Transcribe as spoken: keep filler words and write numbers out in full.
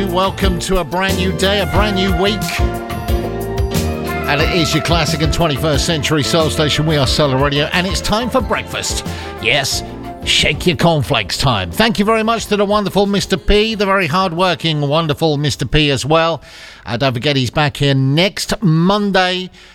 Welcome to a brand new day, a brand new week. And it is your classic and twenty-first century soul station. We are Solar Radio, and it's time for breakfast. Yes, shake your cornflakes time. Thank you very much to the wonderful Mister P, the very hard-working, wonderful Mister P as well. Uh, don't forget, he's back here next Monday